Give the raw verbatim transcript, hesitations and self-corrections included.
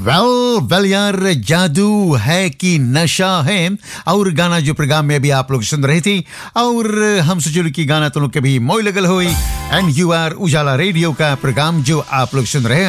Well well यार, जादू है कि नशा है। और गाना जो प्रोग्राम में भी आप लोग सुन रहे थे, और हम सोचो कि गाना तुम लोग के भी मोई लगल हुई। एंड यू आर उजाला रेडियो का प्रोग्राम जो आप लोग सुन रहे हैं।